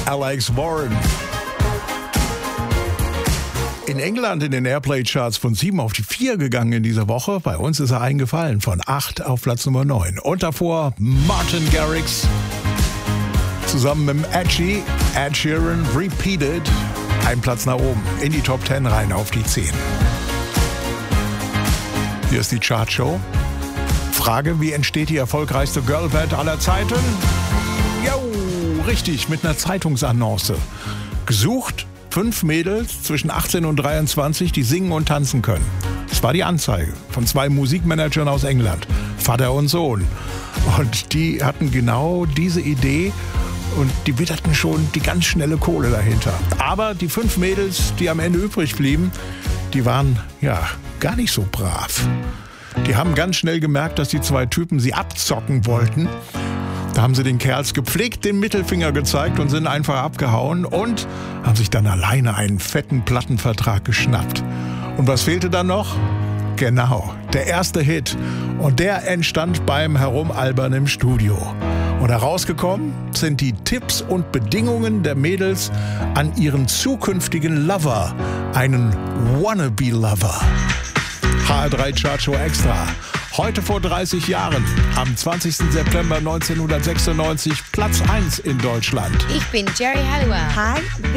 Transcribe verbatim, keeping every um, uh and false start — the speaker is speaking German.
Alex Warren. In England in den Airplay-Charts von sieben auf die vier gegangen in dieser Woche. Bei uns ist er eingefallen von acht auf Platz Nummer neun. Und davor Martin Garrix zusammen mit dem Edgy, Ed Sheeran, Repeated. Ein Platz nach oben, in die Top zehn rein auf die zehn. Hier ist die Chartshow. Frage, wie entsteht die erfolgreichste Girlband aller Zeiten? Jo, richtig, mit einer Zeitungsannonce. Gesucht fünf Mädels zwischen achtzehn und dreiundzwanzig, die singen und tanzen können. Das war die Anzeige von zwei Musikmanagern aus England, Vater und Sohn. Und die hatten genau diese Idee und die witterten schon die ganz schnelle Kohle dahinter. Aber die fünf Mädels, die am Ende übrig blieben, die waren ja gar nicht so brav. Die haben ganz schnell gemerkt, dass die zwei Typen sie abzocken wollten. Da haben sie den Kerls gepflegt den Mittelfinger gezeigt und sind einfach abgehauen und haben sich dann alleine einen fetten Plattenvertrag geschnappt. Und was fehlte dann noch? Genau, der erste Hit. Und der entstand beim Herumalbern im Studio. Und herausgekommen sind die Tipps und Bedingungen der Mädels an ihren zukünftigen Lover, einen Wannabe-Lover. H R drei Chartshow Extra. Heute vor dreißig Jahren, am zwanzigsten September neunzehnhundertsechsundneunzig, Platz eins in Deutschland. Ich bin Jerry Halliwell. Hi.